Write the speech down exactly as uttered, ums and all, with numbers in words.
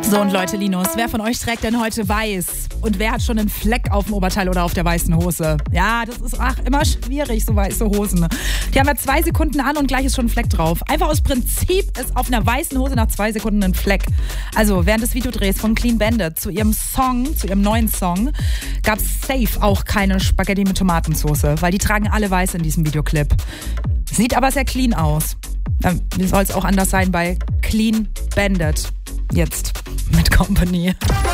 So, und Leute, Linus, wer von euch trägt denn heute weiß? Und wer hat schon einen Fleck auf dem Oberteil oder auf der weißen Hose? Ja, das ist ach, immer schwierig, so weiße Hosen. Die haben ja zwei Sekunden an und gleich ist schon ein Fleck drauf. Einfach aus Prinzip ist auf einer weißen Hose nach zwei Sekunden ein Fleck. Also während des Videodrehs von Clean Bandit zu ihrem Song, zu ihrem neuen Song, gab es safe auch keine Spaghetti mit Tomatensauce, weil die tragen alle weiß in diesem Videoclip. Sieht aber sehr clean aus. Wie soll es auch anders sein bei Clean Bandit? Jetzt mit Company.